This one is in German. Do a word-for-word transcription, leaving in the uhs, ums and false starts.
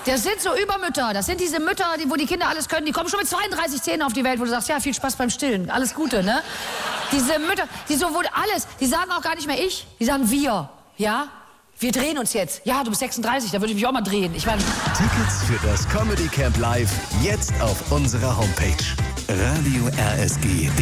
Das sind so Übermütter. Das sind diese Mütter, die, wo die Kinder alles können. Die kommen schon mit zweiunddreißig Zähnen auf die Welt, wo du sagst, ja, viel Spaß beim Stillen. Alles Gute, ne? Diese Mütter, die so wohl alles, die sagen auch gar nicht mehr ich, die sagen wir, ja? Wir drehen uns jetzt. Ja, du bist sechsunddreißig, da würde ich mich auch mal drehen. Ich meine... Tickets für das Comedy Camp Live jetzt auf unserer Homepage radio r s g punkt d e.